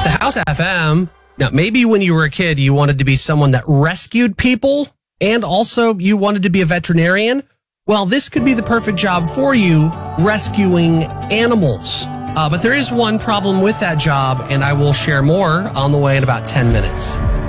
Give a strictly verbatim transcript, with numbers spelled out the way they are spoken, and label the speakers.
Speaker 1: the House F M. Now, maybe when you were a kid, you wanted to be someone that rescued people and also you wanted to be a veterinarian. Well, this could be the perfect job for you, rescuing animals. Uh, but there is one problem with that job, and I will share more on the way in about ten minutes.